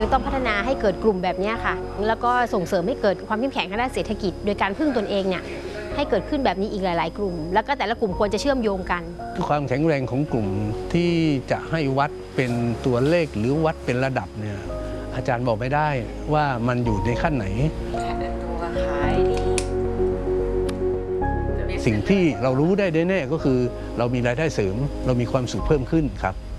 ต้องพัฒนาให้เกิดกลุ่มแบบนี้ค่ะแล้วก็ส่งเสริมให้เกิดความเข้มแข็งทางด้านเศรษฐกิจโดยการพึ่งตนเองเนี่ยให้เกิดขึ้นแบบนี้อีกหลายๆกลุ่มแล้วก็แต่ละกลุ่มควรจะเชื่อมโยงกันความแข็งแรงของกลุ่มที่จะให้วัดเป็นตัวเลขหรือวัดเป็นระดับเนี่ยอาจารย์บอกไม่ได้ว่ามันอยู่ในขั้นไหนสิ่งที่เรารู้ได้แน่ๆก็คือเรามีรายได้เสริมเรามีความสุขเพิ่มขึ้นครับ